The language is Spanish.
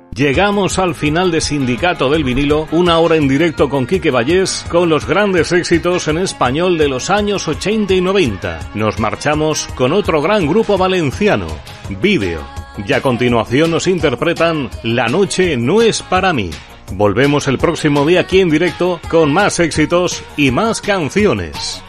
Llegamos al final de Sindicato del Vinilo, una hora en directo con Quique Vallés, con los grandes éxitos en español de los años 80 y 90. Nos marchamos con otro gran grupo valenciano, Vídeo. Y a continuación nos interpretan La noche no es para mí. Volvemos el próximo día aquí en directo con más éxitos y más canciones.